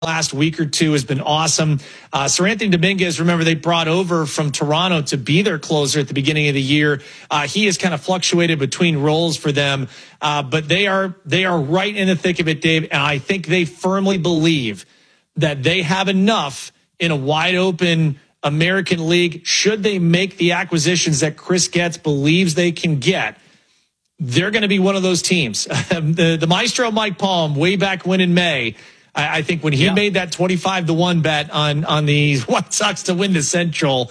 last week or two has been awesome. Sir Anthony Dominguez, remember, they brought over from Toronto to be their closer at the beginning of the year. He has kind of fluctuated between roles for them, but they are right in the thick of it, Dave. And I think they firmly believe that they have enough in a wide open American League. Should they make the acquisitions that Chris Getz believes they can get, they're going to be one of those teams. The maestro Mike Palm, way back when in May, I think when he made that 25-1 bet on the White Sox to win the Central,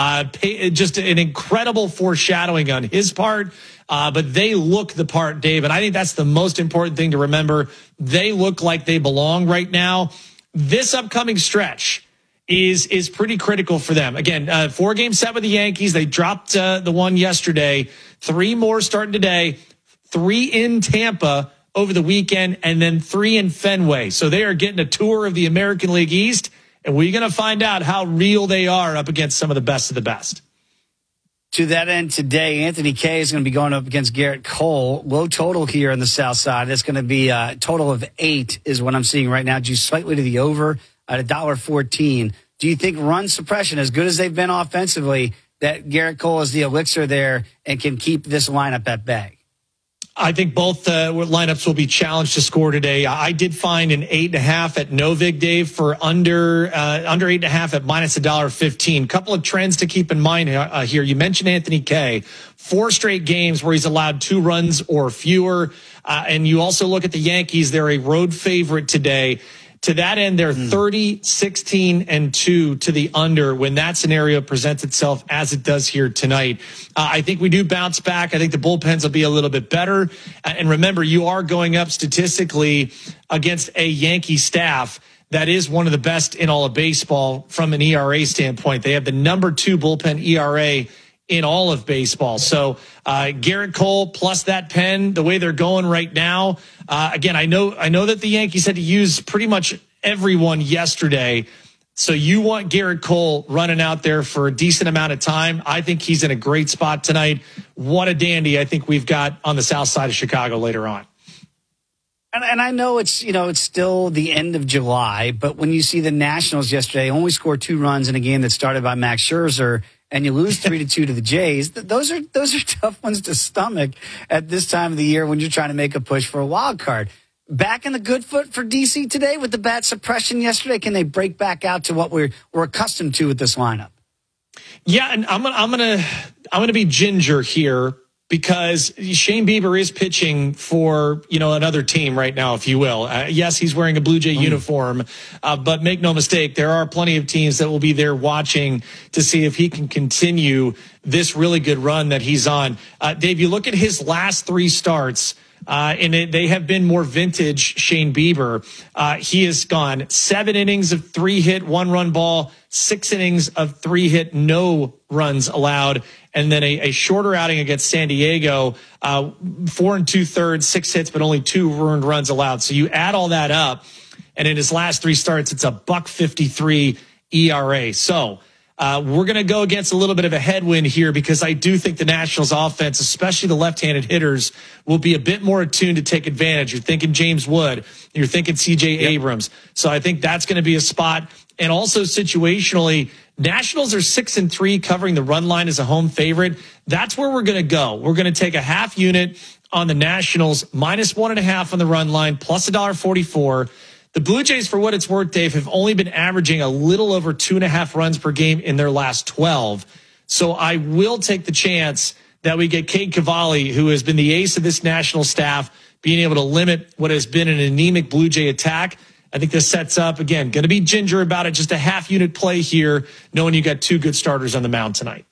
just an incredible foreshadowing on his part. But they look the part, Dave, and I think that's the most important thing to remember. They look like they belong right now. This upcoming stretch is pretty critical for them. Again, 4-game set with the Yankees. They dropped the one yesterday. 3 more starting today. 3 in Tampa over the weekend, and then 3 in Fenway. So they are getting a tour of the American League East, and we're going to find out how real they are up against some of the best of the best. To that end, today, Anthony Kay is going to be going up against Garrett Cole. Low total here on the south side. That's going to be a total of 8 is what I'm seeing right now. Just slightly to the over at $1.14. Do you think run suppression, as good as they've been offensively, that Garrett Cole is the elixir there and can keep this lineup at bay? I think both lineups will be challenged to score today. I did find an 8.5 at Novig, Dave, for under 8.5 at minus $1.15. Couple of trends to keep in mind here. You mentioned Anthony Kay, 4 straight games where he's allowed 2 runs or fewer. And you also look at the Yankees. They're a road favorite today. To that end, they're 30, 16, and 2 to the under when that scenario presents itself as it does here tonight. I think we do bounce back. I think the bullpens will be a little bit better. And remember, you are going up statistically against a Yankee staff that is one of the best in all of baseball from an ERA standpoint. They have the number 2 bullpen ERA in all of baseball. So Garrett Cole plus that pen, the way they're going right now. Again, I know that the Yankees had to use pretty much everyone yesterday. So you want Garrett Cole running out there for a decent amount of time. I think he's in a great spot tonight. What a dandy I think we've got on the south side of Chicago later on. And I know it's still the end of July, but when you see the Nationals yesterday only score 2 runs in a game that started by Max Scherzer, and you lose 3-2 to the Jays, those are tough ones to stomach at this time of the year when you're trying to make a push for a wild card. Back in the good foot for DC today with the bat suppression yesterday. Can they break back out to what we're accustomed to with this lineup? Yeah, and I'm gonna be ginger here, because Shane Bieber is pitching for, another team right now, if you will. Yes, he's wearing a Blue Jay uniform, but make no mistake, there are plenty of teams that will be there watching to see if he can continue this really good run that he's on. Dave, you look at his last 3 starts, and they have been more vintage Shane Bieber. He has gone 7 innings of 3-hit, 1-run ball, 6 innings of 3-hit, no runs allowed, and then a shorter outing against San Diego, 4 2/3, 6 hits, but only 2 earned runs allowed. So you add all that up, and in his last 3 starts, it's a $1.53 ERA. So we're going to go against a little bit of a headwind here, because I do think the Nationals offense, especially the left-handed hitters, will be a bit more attuned to take advantage. You're thinking James Wood. You're thinking C.J. Abrams. So I think that's going to be a spot. And also situationally, Nationals are 6-3 covering the run line as a home favorite. That's where we're going to go. We're going to take a half unit on the Nationals, minus 1.5 on the run line, plus $1.44. The Blue Jays, for what it's worth, Dave, have only been averaging a little over 2.5 runs per game in their last 12. So I will take the chance that we get Cade Cavalli, who has been the ace of this national staff, being able to limit what has been an anemic Blue Jay attack. I think this sets up, again, going to be ginger about it, just a half unit play here, knowing you got 2 good starters on the mound tonight.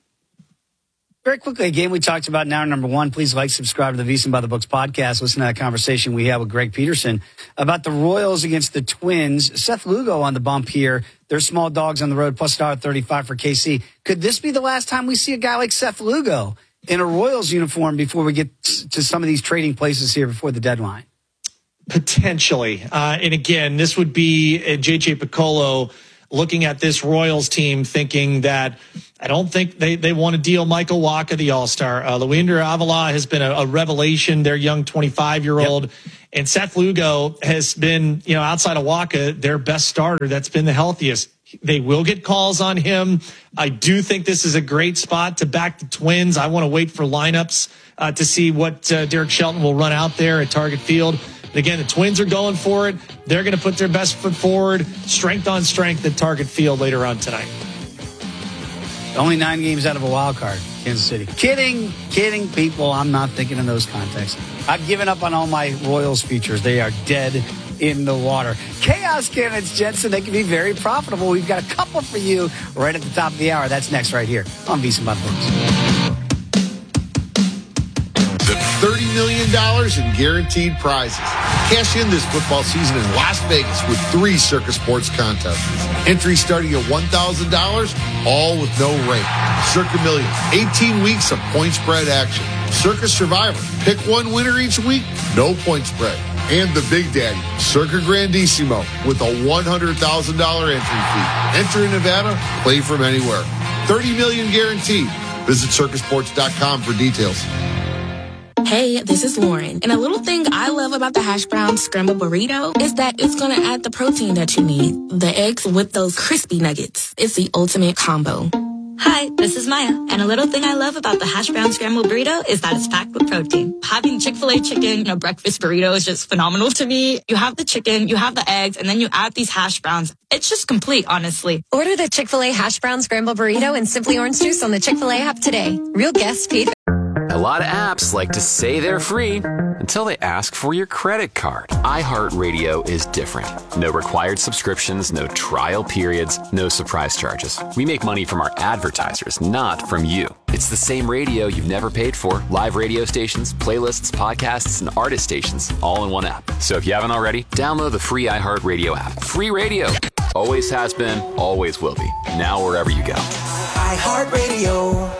Very quickly, a game we talked about in hour number 1. Please like, subscribe to the VSiN by the Books podcast. Listen to that conversation we had with Greg Peterson about the Royals against the Twins. Seth Lugo on the bump here. They're small dogs on the road, plus $1.35 for KC. Could this be the last time we see a guy like Seth Lugo in a Royals uniform before we get to some of these trading places here before the deadline? Potentially. And again, this would be J.J. Piccolo looking at this Royals team thinking that I don't think they want to deal Michael Wacha, the All-Star. Luinder Avila has been a revelation, their young 25-year-old. Yep. And Seth Lugo has been, outside of Wacha, their best starter that's been the healthiest. They will get calls on him. I do think this is a great spot to back the Twins. I want to wait for lineups to see what Derek Shelton will run out there at Target Field. But again, the Twins are going for it. They're going to put their best foot forward, strength on strength at Target Field later on tonight. Only 9 games out of a wild card, Kansas City. Kidding, people. I'm not thinking in those contexts. I've given up on all my Royals features. They are dead in the water. Chaos Cannons, Jensen, they can be very profitable. We've got a couple for you right at the top of the hour. That's next right here on VSiN Buffaloes. $30 million in guaranteed prizes. Cash in this football season in Las Vegas with 3 Circus Sports contests. Entry starting at $1,000, all with no rate. Circa Millions, 18 weeks of point spread action. Circus Survivor, pick one winner each week, no point spread. And the Big Daddy, Circa Grandissimo, with a $100,000 entry fee. Enter in Nevada, play from anywhere. $30 million guaranteed. Visit circusports.com for details. Hey, this is Lauren. And a little thing I love about the hash brown scrambled burrito is that it's going to add the protein that you need. The eggs with those crispy nuggets. It's the ultimate combo. Hi, this is Maya. And a little thing I love about the hash brown scrambled burrito is that it's packed with protein. Having Chick-fil-A chicken, breakfast burrito is just phenomenal to me. You have the chicken, you have the eggs, and then you add these hash browns. It's just complete, honestly. Order the Chick-fil-A hash brown scrambled burrito and Simply Orange Juice on the Chick-fil-A app today. Real guests paid. A lot of apps like to say they're free until they ask for your credit card. iHeartRadio is different. No required subscriptions, no trial periods, no surprise charges. We make money from our advertisers, not from you. It's the same radio you've never paid for. Live radio stations, playlists, podcasts, and artist stations, all in one app. So if you haven't already, download the free iHeartRadio app. Free radio. Always has been, always will be. Now wherever you go. iHeartRadio.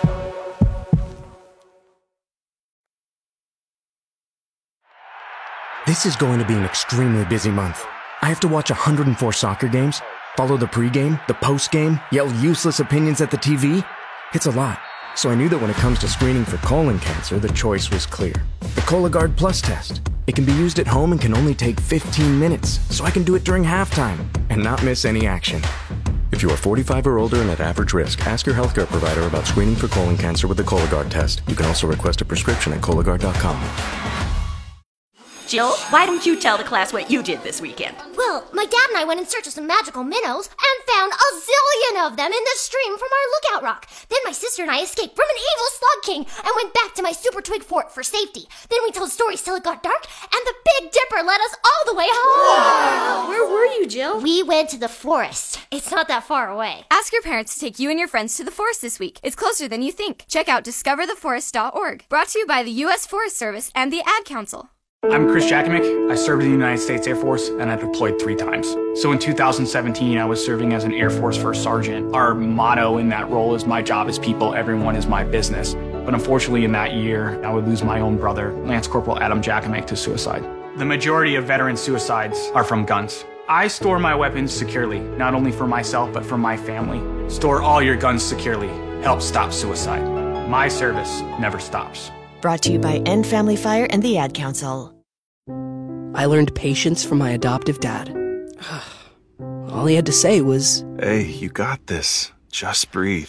This is going to be an extremely busy month. I have to watch 104 soccer games, follow the pregame, the postgame, yell useless opinions at the TV. It's a lot. So I knew that when it comes to screening for colon cancer, the choice was clear. The Cologuard Plus test. It can be used at home and can only take 15 minutes, so I can do it during halftime and not miss any action. If you are 45 or older and at average risk, ask your healthcare provider about screening for colon cancer with the Cologuard test. You can also request a prescription at Cologuard.com. Jill, why don't you tell the class what you did this weekend? Well, my dad and I went in search of some magical minnows and found a zillion of them in the stream from our lookout rock. Then my sister and I escaped from an evil slug king and went back to my super twig fort for safety. Then we told stories till it got dark, and the Big Dipper led us all the way home. Wow. Where were you, Jill? We went to the forest. It's not that far away. Ask your parents to take you and your friends to the forest this week. It's closer than you think. Check out discovertheforest.org. Brought to you by the U.S. Forest Service and the Ad Council. I'm Chris Jakomick. I served in the United States Air Force, and I deployed 3 times. So in 2017, I was serving as an Air Force First Sergeant. Our motto in that role is, my job is people, everyone is my business. But unfortunately, in that year, I would lose my own brother, Lance Corporal Adam Jakomick, to suicide. The majority of veteran suicides are from guns. I store my weapons securely, not only for myself, but for my family. Store all your guns securely. Help stop suicide. My service never stops. Brought to you by End Family Fire and the Ad Council. I learned patience from my adoptive dad. All he had to say was, "Hey, you got this. Just breathe."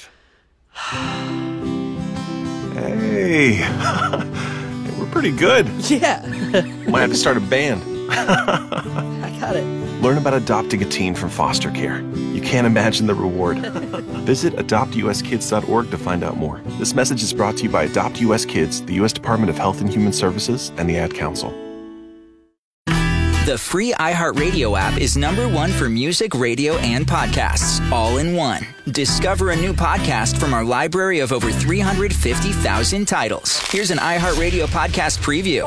Hey, we're pretty good. Yeah. Might have to start a band. I got it. Learn about adopting a teen from foster care. You can't imagine the reward. Visit adoptuskids.org to find out more. This message is brought to you by Adopt US Kids, the U.S. Department of Health and Human Services, and the Ad Council. The free iHeartRadio app is #1 for music, radio, and podcasts, all in one. Discover a new podcast from our library of over 350,000 titles. Here's an iHeartRadio podcast preview.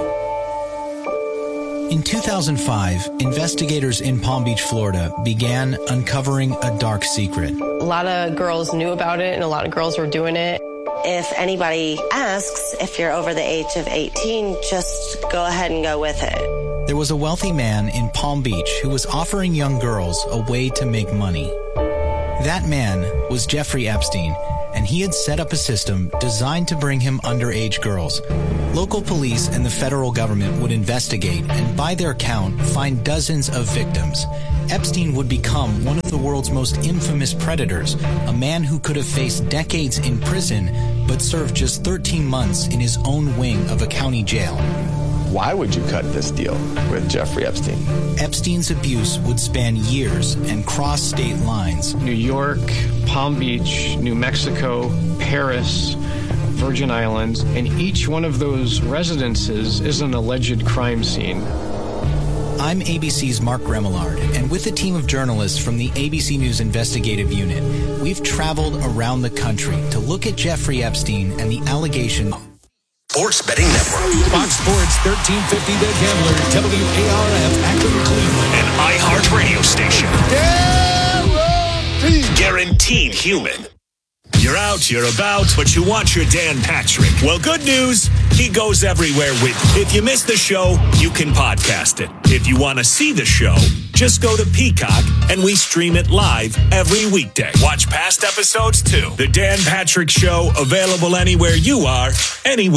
In 2005, investigators in Palm Beach, Florida, began uncovering a dark secret. A lot of girls knew about it, and a lot of girls were doing it. If anybody asks if you're over the age of 18, just go ahead and go with it. There was a wealthy man in Palm Beach who was offering young girls a way to make money. That man was Jeffrey Epstein, and he had set up a system designed to bring him underage girls. Local police and the federal government would investigate and, by their count, find dozens of victims. Epstein would become one of the world's most infamous predators, a man who could have faced decades in prison but served just 13 months in his own wing of a county jail. Why would you cut this deal with Jeffrey Epstein? Epstein's abuse would span years and cross state lines. New York, Palm Beach, New Mexico, Paris, Virgin Islands, and each one of those residences is an alleged crime scene. I'm ABC's Mark Remillard, and with a team of journalists from the ABC News Investigative Unit, we've traveled around the country to look at Jeffrey Epstein and the allegation. Sports Betting Network. Fox Sports 1350 The Gambler, WARF, Akron, Cleveland. An iHeart radio station. Guaranteed human. You're out, you're about, but you want your Dan Patrick. Well, good news, he goes everywhere with you. If you missed the show, you can podcast it. If you want to see the show, just go to Peacock and we stream it live every weekday. Watch past episodes too. The Dan Patrick Show, available anywhere you are, anywhere.